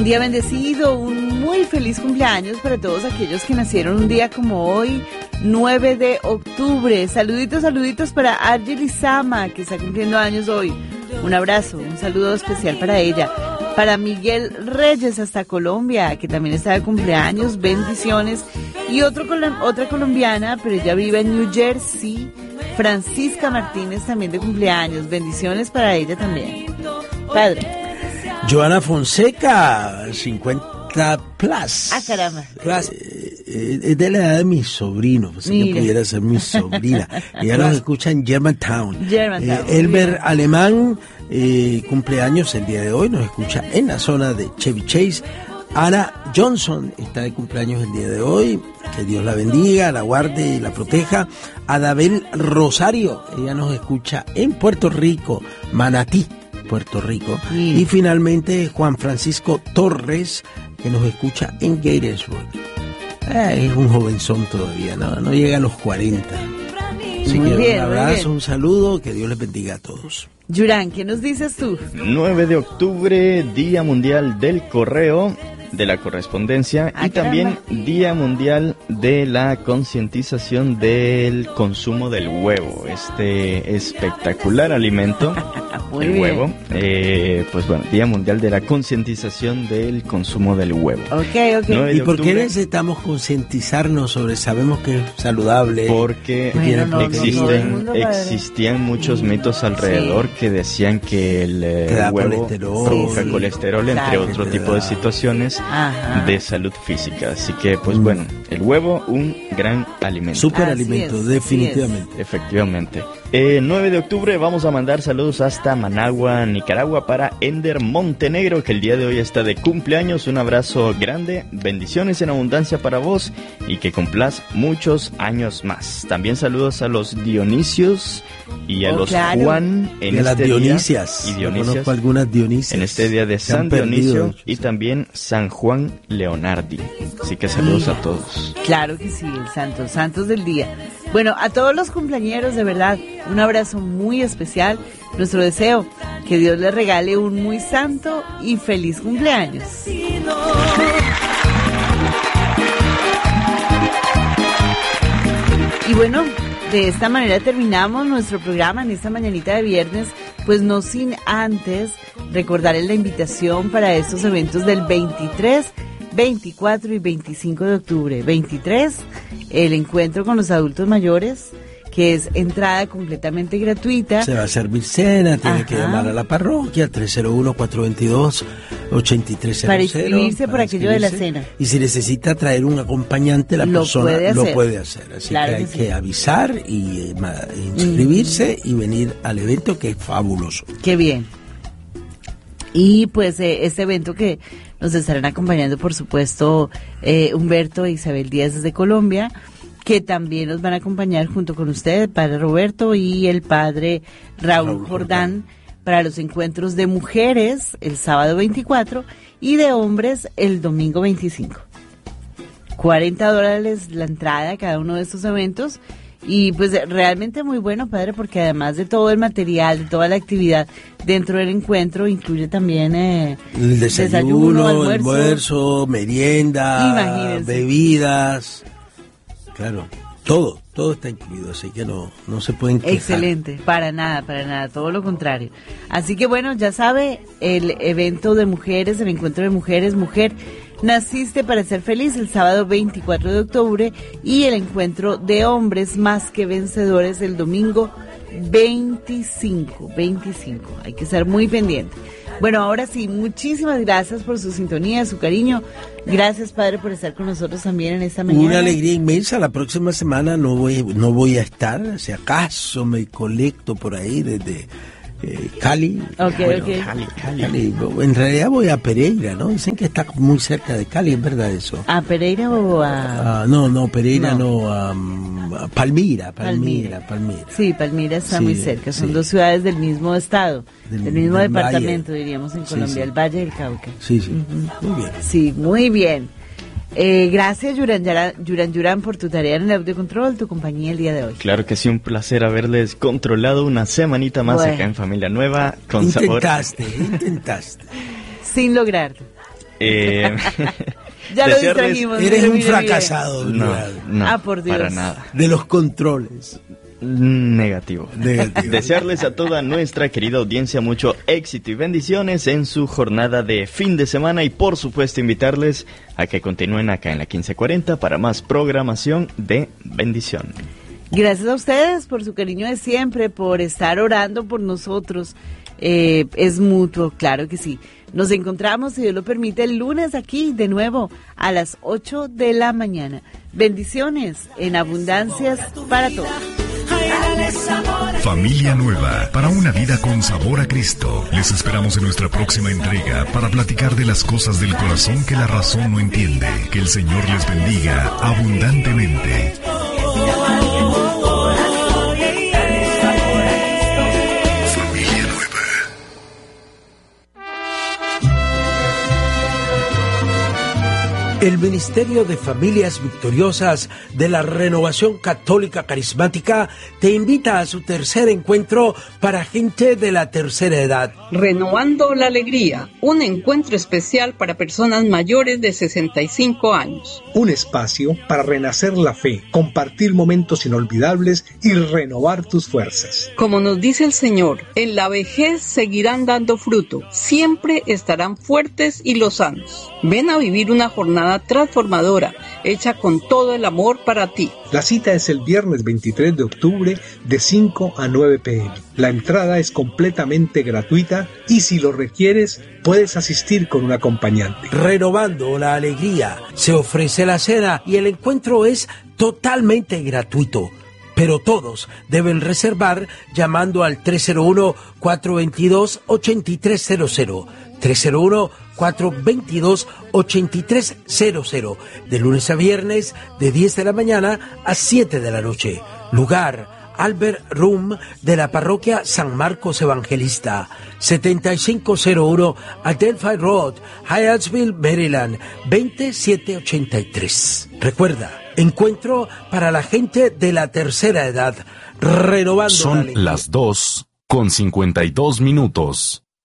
día bendecido, un muy feliz cumpleaños para todos aquellos que nacieron un día como hoy, 9 de octubre. Saluditos para Argel Lizama, que está cumpliendo años hoy. Un abrazo, un saludo especial para ella. Para Miguel Reyes hasta Colombia, que también está de cumpleaños, bendiciones. Y otra colombiana, pero ella vive en New Jersey, Francisca Martínez, también de cumpleaños. Bendiciones para ella también. Padre. Joana Fonseca, 50 plus. Ah, caramba. Plus. Es de la edad de mi sobrino, pues que pudiera ser mi sobrina. Ella nos escucha en Germantown. Elber Alemán, cumpleaños el día de hoy, nos escucha en la zona de Chevy Chase. Ana Johnson está de cumpleaños el día de hoy, que Dios la bendiga, la guarde y la proteja. Adabel Rosario, ella nos escucha en Puerto Rico, Manatí, Puerto Rico. Y finalmente Juan Francisco Torres, que nos escucha en Gatesburg. Es un jovenzón todavía, no llega a los 40. Así que un abrazo, un saludo, que Dios les bendiga a todos. Yurán, ¿qué nos dices tú? 9 de octubre, Día Mundial del Correo, de la Correspondencia, y también Día Mundial de la Concientización del Consumo del Huevo, este espectacular alimento, el huevo. Pues bueno, Día Mundial de la Concientización del Consumo del Huevo. Ok. ¿Y por qué necesitamos concientizarnos sobre, sabemos que es saludable? Porque existían muchos mitos alrededor que decían que el huevo provoca colesterol, entre otro tipo de situaciones de salud física. Así que, pues bueno, el huevo, un gran alimento. Súper alimento, definitivamente. Efectivamente. 9 de octubre vamos a mandar saludos hasta Managua, Nicaragua, para Ender Montenegro, que el día de hoy está de cumpleaños. Un abrazo grande, bendiciones en abundancia para vos y que cumplas muchos años más. También saludos a los Dionisios y a los Juan en las Dionisias. Y Dionisias. Conozco algunas Dionisias. En este día de San Dionisio y también San Juan Leonardi. Así que saludos a todos. Claro que sí, el santos del día. Bueno, a todos los cumpleañeros, de verdad, un abrazo muy especial. Nuestro deseo, que Dios les regale un muy santo y feliz cumpleaños. Y bueno, de esta manera terminamos nuestro programa en esta mañanita de viernes, pues no sin antes recordarles la invitación para estos eventos del 23, 24 y 25 de octubre. 23, el encuentro con los adultos mayores, que es entrada completamente gratuita. Se va a servir cena, tiene que llamar a la parroquia, 301-422-8300. Para inscribirse por aquello de la cena. Y si necesita traer un acompañante, la persona lo puede hacer. Así claro que hay que avisar y inscribirse y venir al evento, que es fabuloso. Qué bien. Y pues este evento que nos estarán acompañando, por supuesto, Humberto e Isabel Díaz desde Colombia, que también nos van a acompañar junto con usted, el padre Roberto y el padre Raúl Jordán, para los encuentros de mujeres el sábado 24 y de hombres el domingo 25. $40 la entrada a cada uno de estos eventos. Y pues realmente muy bueno, padre, porque además de todo el material, de toda la actividad dentro del encuentro, incluye también el desayuno, almuerzo, merienda, bebidas. Claro, todo está incluido, así que no se pueden quejar. Excelente, para nada, todo lo contrario. Así que bueno, ya sabe, el evento de mujeres, el encuentro de mujeres, Mujer Naciste para ser feliz, el sábado 24 de octubre, y el encuentro de hombres más que vencedores el domingo 25. Hay que estar muy pendiente. Bueno, ahora sí, muchísimas gracias por su sintonía, su cariño. Gracias, padre, por estar con nosotros también en esta mañana. Una alegría inmensa. La próxima semana no voy a estar. Si acaso me colecto por ahí desde Cali. Cali. En realidad voy a Pereira, ¿no? Dicen que está muy cerca de Cali, ¿es verdad eso? ¿A Pereira o a...? No, Pereira no, a Palmira. Sí, Palmira está muy cerca. Son dos ciudades del mismo estado, del mismo departamento, diríamos en Colombia, el Valle del Cauca. Sí. Muy bien. Sí, muy bien. Gracias, Yuran, por tu tarea en el audio control, tu compañía el día de hoy. Claro que sí, un placer haberles controlado una semanita más acá en Familia Nueva con sabor. Intentaste. Sin lograrlo. Ya lo distrajimos. Eres un fracasado. No, por Dios. Para nada. De los controles. Negativo. Desearles a toda nuestra querida audiencia mucho éxito y bendiciones en su jornada de fin de semana y por supuesto invitarles a que continúen acá en la 1540 para más programación de bendición. Gracias a ustedes por su cariño de siempre, por estar orando por nosotros. Es mutuo, claro que sí. Nos encontramos, si Dios lo permite, el lunes aquí de nuevo a las 8 de la mañana. Bendiciones en abundancias para todos. Familia nueva, para una vida con sabor a Cristo. Les esperamos en nuestra próxima entrega para platicar de las cosas del corazón que la razón no entiende. Que el Señor les bendiga abundantemente. El Ministerio de Familias Victoriosas de la Renovación Católica Carismática te invita a su tercer encuentro para gente de la tercera edad. Renovando la Alegría, un encuentro especial para personas mayores de 65 años. Un espacio para renacer la fe, compartir momentos inolvidables y renovar tus fuerzas. Como nos dice el Señor, en la vejez seguirán dando fruto, siempre estarán fuertes y lozanos. Ven a vivir una jornada transformadora, hecha con todo el amor para ti. La cita es el viernes 23 de octubre de 5 a 9 p.m. La entrada es completamente gratuita y si lo requieres, puedes asistir con un acompañante. Renovando la Alegría, se ofrece la cena y el encuentro es totalmente gratuito. Pero todos deben reservar llamando al 301-422-8300. 301-422-8300. De lunes a viernes, de 10 de la mañana a 7 de la noche. Lugar: Albert Room de la parroquia San Marcos Evangelista, 7501 Adelphi Road, Hyattsville, Maryland, 20783. Recuerda, encuentro para la gente de la tercera edad, renovando. Son las 2:52.